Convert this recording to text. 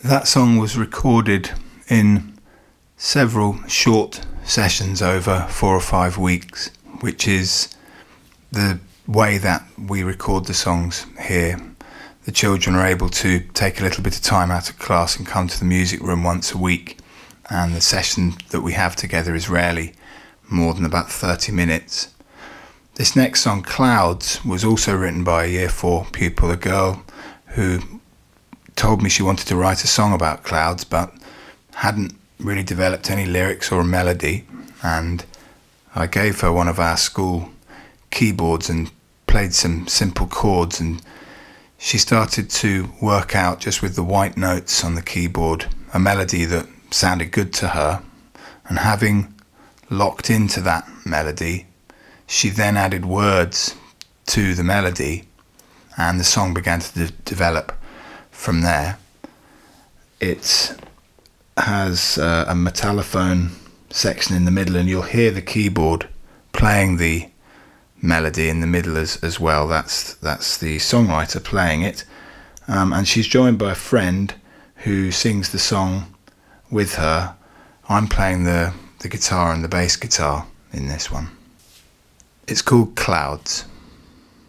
That song was recorded in several short sessions over 4 or 5 weeks, which is the way that we record the songs here. The children are able to take a little bit of time out of class and come to the music room once a week, and the session that we have together is rarely more than about 30 minutes. This next song, Clouds, was also written by a Year 4 pupil, a girl who told me she wanted to write a song about clouds but hadn't really developed any lyrics or a melody, and I gave her one of our school keyboards and played some simple chords, and she started to work out, just with the white notes on the keyboard, a melody that sounded good to her. And having locked into that melody, she then added words to the melody, and the song began to develop from there. It has a metallophone section in the middle, and you'll hear the keyboard playing the melody in the middle as well. That's the songwriter playing it, and she's joined by a friend who sings the song with her. I'm playing the guitar and the bass guitar in this one. It's called Clouds.